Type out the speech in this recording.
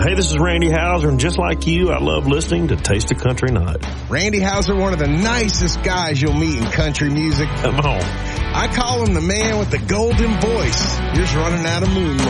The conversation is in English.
Hey, this is Randy Houser, and just like you, I love listening to Taste of Country Night. Randy Houser, one of the nicest guys you'll meet in country music. Come on. I call him the man with the golden voice. You're just running out of moonlight.